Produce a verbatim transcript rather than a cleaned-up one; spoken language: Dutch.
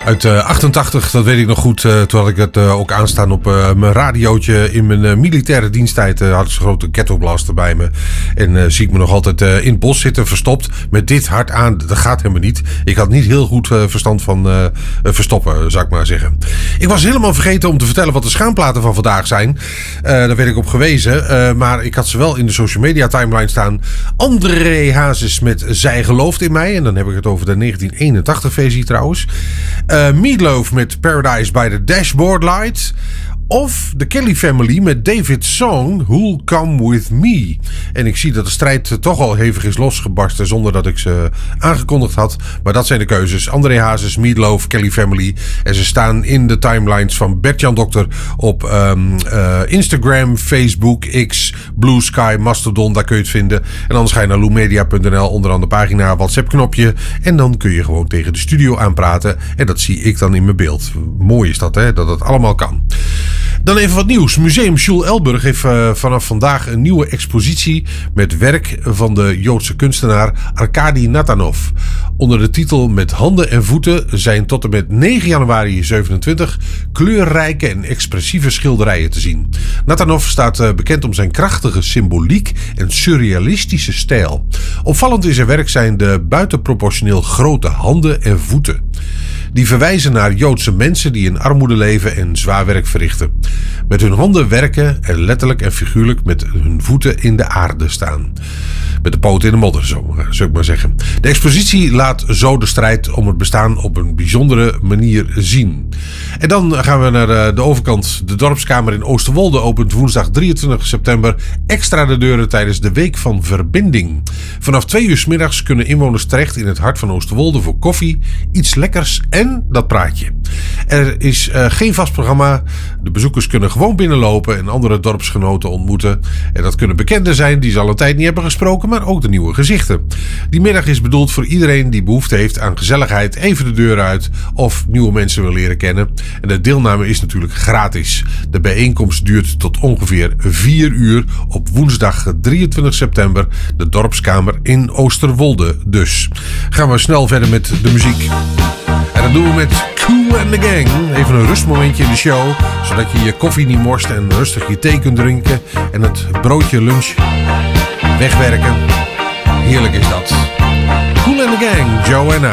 Uit uh, achtentachtig, dat weet ik nog goed. Uh, toen had ik het uh, ook aanstaan op uh, mijn radiootje. In mijn uh, militaire diensttijd uh, had ik zo'n grote ghetto blaster bij me. En uh, zie ik me nog altijd uh, in het bos zitten, verstopt. Met dit hard aan. Dat gaat helemaal niet. Ik had niet heel goed uh, verstand van uh, uh, verstoppen, zou ik maar zeggen. Ik was helemaal vergeten om te vertellen wat de schaamplaten van vandaag zijn. Uh, daar werd ik op gewezen. Uh, maar ik had ze wel in de social media timeline staan. André Hazes met Zij gelooft in mij. En dan heb ik het over de negentien eenentachtig versie trouwens. Uh, Meatloaf met Paradise by the Dashboard Light. Of de Kelly Family met David's Song Who'll Come With Me. En ik zie dat de strijd toch al hevig is losgebarsten zonder dat ik ze aangekondigd had. Maar dat zijn de keuzes. André Hazes, Meatloaf, Kelly Family. En ze staan in de timelines van Bert-Jan Dokter op um, uh, Instagram, Facebook, X, Blue Sky, Mastodon. Daar kun je het vinden. En anders ga je naar loemedia punt n l, onderaan de pagina, WhatsApp knopje. En dan kun je gewoon tegen de studio aanpraten. En dat zie ik dan in mijn beeld. Mooi is dat, hè? Dat het allemaal kan. Dan even wat nieuws. Museum Jules Elburg heeft uh, vanaf vandaag een nieuwe expositie met werk van de Joodse kunstenaar Arkadi Nathanov. Onder de titel Met handen en voeten zijn tot en met negen januari zevenentwintig kleurrijke en expressieve schilderijen te zien. Nathanov staat uh, bekend om zijn krachtige symboliek en surrealistische stijl. Opvallend in zijn werk zijn de buitenproportioneel grote handen en voeten. Die verwijzen naar Joodse mensen die in armoede leven en zwaar werk verrichten. Met hun handen werken en letterlijk en figuurlijk met hun voeten in de aarde staan. Met de poten in de modder, zo zou ik maar zeggen. De expositie laat zo de strijd om het bestaan op een bijzondere manier zien. En dan gaan we naar de overkant. De dorpskamer in Oosterwolde opent woensdag drieëntwintig september extra de deuren tijdens de Week van Verbinding. Vanaf twee uur 's middags kunnen inwoners terecht in het hart van Oosterwolde voor koffie, iets lekkers en dat praatje. Er is uh, geen vast programma. De bezoekers kunnen gewoon binnenlopen en andere dorpsgenoten ontmoeten. En dat kunnen bekenden zijn die ze al een tijd niet hebben gesproken, maar ook de nieuwe gezichten. Die middag is bedoeld voor iedereen die behoefte heeft aan gezelligheid, even de deur uit of nieuwe mensen wil leren kennen. En de deelname is natuurlijk gratis. De bijeenkomst duurt tot ongeveer vier uur op woensdag drieëntwintig september. De dorpskamer in Oosterwolde dus. Gaan we snel verder met de muziek. En dat doen we met Kool and the Gang. Even een rustmomentje in de show, zodat je je koffie niet morst en rustig je thee kunt drinken en het broodje lunch wegwerken. Heerlijk is dat. Kool and the Gang, Joanna.